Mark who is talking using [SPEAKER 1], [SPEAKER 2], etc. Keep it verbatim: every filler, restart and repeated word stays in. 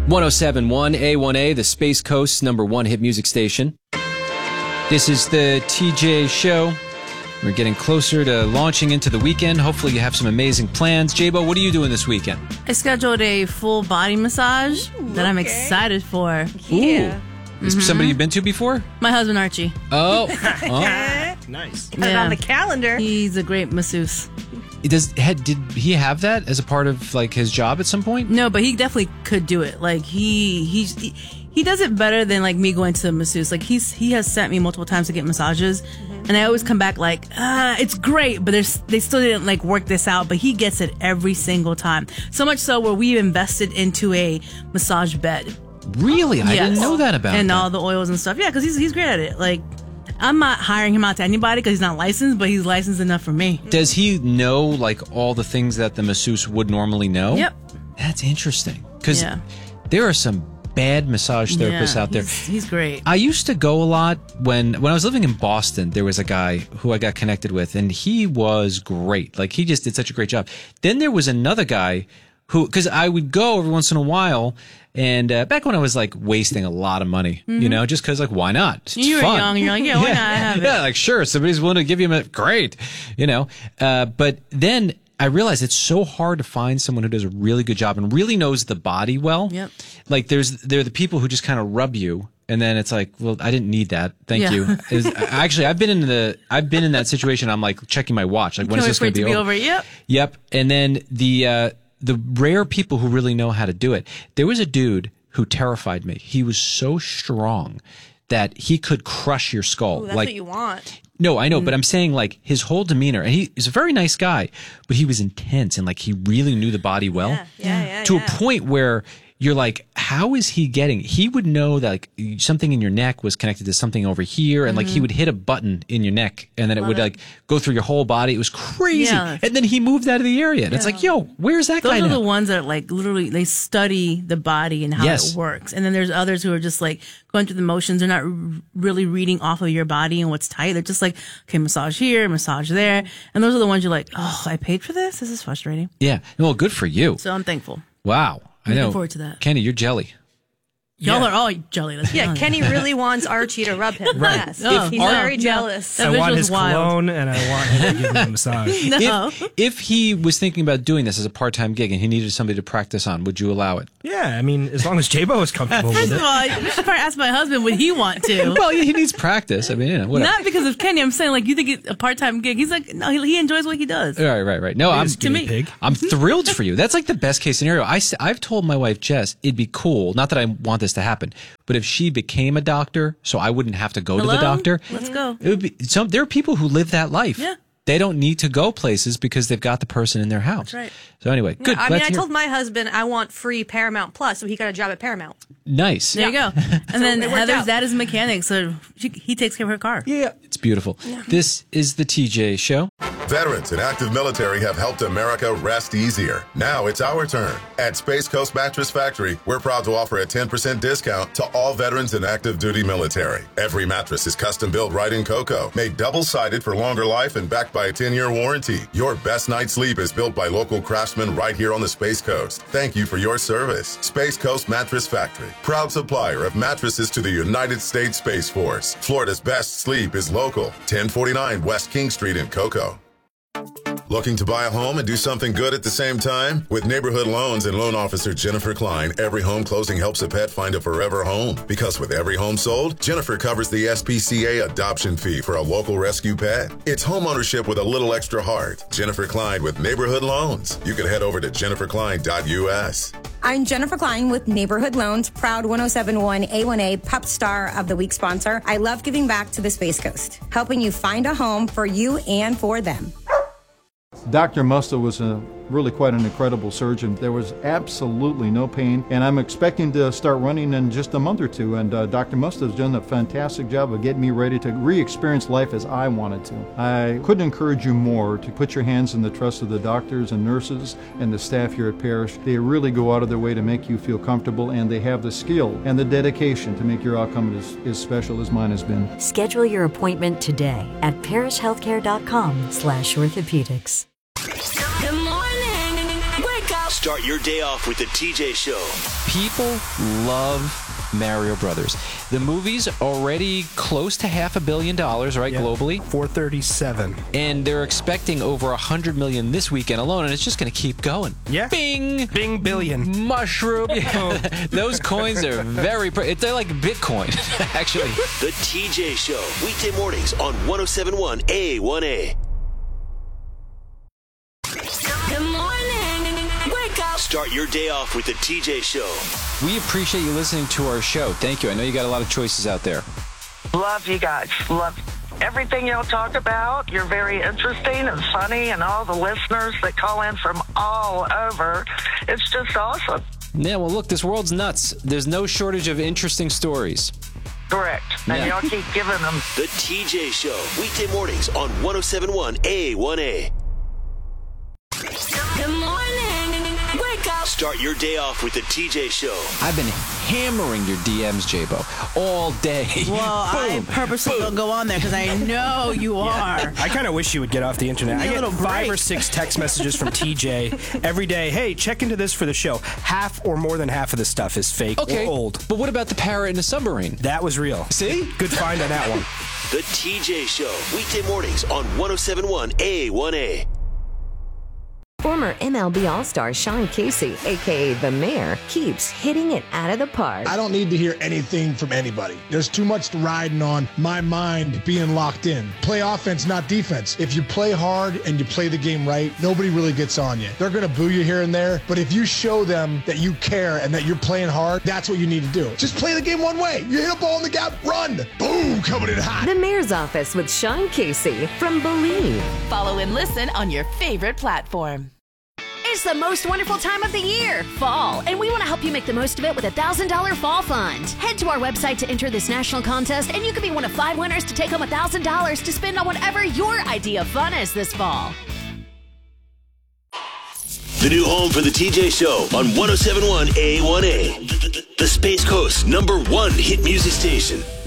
[SPEAKER 1] one oh seven point one A one A, the Space Coast's number one hit music station. This is the T J Show. We're getting closer to launching into the weekend. Hopefully you have some amazing plans. J-Bo, what are you doing this weekend?
[SPEAKER 2] I scheduled a full body massage
[SPEAKER 3] Ooh,
[SPEAKER 2] that I'm
[SPEAKER 3] okay.
[SPEAKER 2] excited for.
[SPEAKER 3] Yeah.
[SPEAKER 1] Ooh. Is mm-hmm. somebody you've been to before?
[SPEAKER 2] My husband, Archie.
[SPEAKER 1] Oh. oh.
[SPEAKER 4] Nice.
[SPEAKER 3] Put it on the calendar.
[SPEAKER 2] He's a great masseuse.
[SPEAKER 1] Does had, did he have that as a part of like his job at some point?
[SPEAKER 2] No, but he definitely could do it. Like he he's, he he does it better than like me going to the masseuse. Like he's he has sent me multiple times to get massages, mm-hmm. and I always come back like, ah, it's great, but there's they still didn't like work this out. But he gets it every single time. So much so where we invested into a massage bed.
[SPEAKER 1] Really, I
[SPEAKER 2] yes.
[SPEAKER 1] didn't know that about
[SPEAKER 2] and
[SPEAKER 1] that.
[SPEAKER 2] all the oils and stuff. Yeah, because he's he's great at it. Like. I'm not hiring him out to anybody because he's not licensed, but he's licensed enough for me.
[SPEAKER 1] Does he know like all the things that the masseuse would normally know?
[SPEAKER 2] Yep.
[SPEAKER 1] That's interesting because
[SPEAKER 2] yeah.
[SPEAKER 1] there are some bad massage therapists
[SPEAKER 2] yeah,
[SPEAKER 1] out there.
[SPEAKER 2] He's, he's great.
[SPEAKER 1] I used to go a lot when when I was living in Boston. There was a guy who I got connected with, and he was great. Like he just did such a great job. Then there was another guy who, because I would go every once in a while. And uh, back when I was like wasting a lot of money, mm-hmm. you know, just because like, why not? It's
[SPEAKER 2] you were
[SPEAKER 1] fun.
[SPEAKER 2] young. You're like, yeah, why
[SPEAKER 1] yeah.
[SPEAKER 2] not? I have it.
[SPEAKER 1] Yeah, like sure, somebody's willing to give you a great, you know. Uh, but then I realized it's so hard to find someone who does a really good job and really knows the body well.
[SPEAKER 2] Yep.
[SPEAKER 1] Like there's there are the people who just kind of rub you, and then it's like, well, I didn't need that. Thank
[SPEAKER 2] yeah.
[SPEAKER 1] you. Is, actually, I've been in the I've been in that situation. I'm like checking my watch. Like when is this going
[SPEAKER 2] to
[SPEAKER 1] be,
[SPEAKER 2] be
[SPEAKER 1] over?
[SPEAKER 2] over? Yep.
[SPEAKER 1] Yep. And then the uh, the rare people who really know how to do it. There was a dude who terrified me. He was so strong that he could crush your skull.
[SPEAKER 3] Ooh, that's
[SPEAKER 1] like,
[SPEAKER 3] what you want.
[SPEAKER 1] No, I know, mm. but I'm saying like his whole demeanor, and he, he's a very nice guy, but he was intense and like he really knew the body well.
[SPEAKER 3] Yeah, yeah, yeah.
[SPEAKER 1] To
[SPEAKER 3] yeah.
[SPEAKER 1] a point where you're like, how is he getting? He would know that like something in your neck was connected to something over here, and mm-hmm. like he would hit a button in your neck, and then it
[SPEAKER 3] Love
[SPEAKER 1] would
[SPEAKER 3] it.
[SPEAKER 1] like go through your whole body. It was crazy.
[SPEAKER 2] Yeah.
[SPEAKER 1] And then he moved out of the area, and yeah. it's like, yo, where's that
[SPEAKER 2] Those
[SPEAKER 1] guy
[SPEAKER 2] are
[SPEAKER 1] now?
[SPEAKER 2] the ones that like literally they study the body and how
[SPEAKER 1] Yes.
[SPEAKER 2] it works, and then there's others who are just like going through the motions. They're not r- really reading off of your body and what's tight. They're just like, okay, massage here, massage there, and those are the ones you're like, oh, I paid for this. This is frustrating.
[SPEAKER 1] Yeah. Well, good for you.
[SPEAKER 2] So I'm thankful.
[SPEAKER 1] Wow. I
[SPEAKER 2] Looking
[SPEAKER 1] know.
[SPEAKER 2] forward to that.
[SPEAKER 1] Kenny, you're jelly.
[SPEAKER 2] Y'all
[SPEAKER 4] Yeah.
[SPEAKER 2] are all jelly. Let's be
[SPEAKER 3] Yeah,
[SPEAKER 2] honest.
[SPEAKER 3] Kenny really wants Archie to rub him.
[SPEAKER 4] Right.
[SPEAKER 3] Yes.
[SPEAKER 2] Oh,
[SPEAKER 3] He's
[SPEAKER 2] no,
[SPEAKER 3] very
[SPEAKER 2] no.
[SPEAKER 3] jealous.
[SPEAKER 2] That
[SPEAKER 4] I want
[SPEAKER 2] visual's
[SPEAKER 4] his
[SPEAKER 2] wild.
[SPEAKER 4] cologne, and I want him to give me a massage.
[SPEAKER 2] No.
[SPEAKER 1] If, if he was thinking about doing this as a part-time gig and he needed somebody to practice on, would you allow it?
[SPEAKER 4] Yeah, I mean, as long as J-Bo is comfortable
[SPEAKER 2] First
[SPEAKER 4] with
[SPEAKER 2] of
[SPEAKER 4] it.
[SPEAKER 2] all, you should probably ask my husband would he want to.
[SPEAKER 1] Well, he needs practice. I mean, you know, whatever.
[SPEAKER 2] Not because of Kenny. I'm saying like you think it's a part time gig. He's like no, he, he enjoys what he does.
[SPEAKER 1] Right, right, right. No, I'm
[SPEAKER 4] His guinea
[SPEAKER 2] me-
[SPEAKER 4] pig.
[SPEAKER 1] I'm thrilled for you. That's like the best case scenario. I, I've told my wife, Jess, it'd be cool. Not that I want this to happen, but if she became a doctor, so I wouldn't have to go
[SPEAKER 2] Hello?
[SPEAKER 1] to the doctor.
[SPEAKER 2] Let's go.
[SPEAKER 1] It would be some. There are people who live that life.
[SPEAKER 2] Yeah.
[SPEAKER 1] They don't need to go places because they've got the person in their house.
[SPEAKER 2] That's right.
[SPEAKER 1] So anyway, good.
[SPEAKER 3] Yeah, I
[SPEAKER 1] Glad
[SPEAKER 3] mean,
[SPEAKER 1] to
[SPEAKER 3] I
[SPEAKER 1] hear.
[SPEAKER 3] told my husband I want free Paramount Plus, so he got a job at Paramount.
[SPEAKER 1] Nice.
[SPEAKER 2] There you go. And then
[SPEAKER 3] it worked
[SPEAKER 2] Heather's
[SPEAKER 3] out.
[SPEAKER 2] dad is a mechanic, so she, he takes care of her car.
[SPEAKER 1] Yeah, it's beautiful. This is the T J Show.
[SPEAKER 5] Veterans and active military have helped America rest easier. Now it's our turn. At Space Coast Mattress Factory, we're proud to offer a ten percent discount to all veterans and active duty military. Every mattress is custom built right in cocoa, made double-sided for longer life and backed by a ten-year warranty. Your best night's sleep is built by local craftsmen right here on the Space Coast. Thank you for your service. Space Coast Mattress Factory, proud supplier of mattresses to the United States Space Force. Florida's best sleep is local. ten forty-nine West King Street in Cocoa. Looking to buy a home and do something good at the same time? With Neighborhood Loans and Loan Officer Jennifer Klein, every home closing helps a pet find a forever home. Because with every home sold, Jennifer covers the S P C A adoption fee for a local rescue pet. It's home ownership with a little extra heart. Jennifer Klein with Neighborhood Loans. You can head over to jennifer klein dot U S.
[SPEAKER 6] I'm Jennifer Klein with Neighborhood Loans, proud one oh seven point one A one A Pup Star of the Week sponsor. I love giving back to the Space Coast, helping you find a home for you and for them.
[SPEAKER 7] Doctor Musta was a really quite an incredible surgeon. There was absolutely no pain, and I'm expecting to start running in just a month or two, and uh, Doctor Musta has done a fantastic job of getting me ready to re-experience life as I wanted to. I couldn't encourage you more to put your hands in the trust of the doctors and nurses and the staff here at Parrish. They really go out of their way to make you feel comfortable, and they have the skill and the dedication to make your outcome as, as special as mine has been.
[SPEAKER 8] Schedule your appointment today at parrish healthcare dot com slash orthopedics.
[SPEAKER 9] Good morning. Wake up. Start your day off with the T J Show.
[SPEAKER 1] People love Mario Brothers. The movie's already close to half a billion dollars, right,
[SPEAKER 4] Yeah.
[SPEAKER 1] globally?
[SPEAKER 4] four thirty-seven.
[SPEAKER 1] And they're expecting over a hundred million this weekend alone, and it's just going to keep going.
[SPEAKER 4] Yeah.
[SPEAKER 1] Bing!
[SPEAKER 4] Bing billion.
[SPEAKER 1] Mushroom. Yeah. Those coins are very, pre- they're like Bitcoin, actually.
[SPEAKER 9] The T J Show. Weekday mornings on one oh seven point one A one A.
[SPEAKER 10] Good morning. Wake up.
[SPEAKER 9] Start your day off with the T J Show.
[SPEAKER 1] We appreciate you listening to our show. Thank you. I know you got a lot of choices out there.
[SPEAKER 11] Love you guys. Love everything y'all talk about. You're very interesting and funny, and all the listeners that call in from all over. It's just awesome.
[SPEAKER 1] Yeah, well, look, this world's nuts. There's no shortage of interesting stories.
[SPEAKER 11] Correct. And
[SPEAKER 1] Yeah.
[SPEAKER 11] y'all keep giving them.
[SPEAKER 9] The T J Show. Weekday mornings on one oh seven point one A one A.
[SPEAKER 10] Good morning. Wake up.
[SPEAKER 9] Start your day off with the T J Show.
[SPEAKER 1] I've been hammering your D Ms, J-Bo, all day.
[SPEAKER 2] Well, I purposely don't go on there because I know you are.
[SPEAKER 4] I kind of wish you would get off the internet.
[SPEAKER 2] Give me
[SPEAKER 4] I
[SPEAKER 2] a
[SPEAKER 4] get
[SPEAKER 2] little
[SPEAKER 4] five
[SPEAKER 2] break.
[SPEAKER 4] or six text messages from T J every day. Hey, check into this for the show. Half or more than half of the stuff is fake
[SPEAKER 1] Okay,
[SPEAKER 4] or old.
[SPEAKER 1] but what about the parrot in the submarine?
[SPEAKER 4] That was real.
[SPEAKER 1] See?
[SPEAKER 4] Good find on that one.
[SPEAKER 9] The T J Show. Weekday mornings on one oh seven point one A one A.
[SPEAKER 8] Former M L B All-Star Sean Casey, a k a. The Mayor, keeps hitting it out of the park.
[SPEAKER 12] I don't need to hear anything from anybody. There's too much riding on my mind being locked in. Play offense, not defense. If you play hard and you play the game right, nobody really gets on you. They're going to boo you here and there, but if you show them that you care and that you're playing hard, that's what you need to do. Just play the game one way. You hit a ball in the gap, run. Boom, coming in hot.
[SPEAKER 8] The Mayor's Office with Sean Casey from Believe.
[SPEAKER 13] Follow and listen on your favorite platform.
[SPEAKER 14] It's the most wonderful time of the year, fall, and we want to help you make the most of it with a one thousand dollars Fall Fund. Head to our website to enter this national contest, and you could be one of five winners to take home one thousand dollars to spend on whatever your idea of fun is this fall.
[SPEAKER 9] The new home for the T J Show on one oh seven point one A one A. The Space Coast number one hit music station.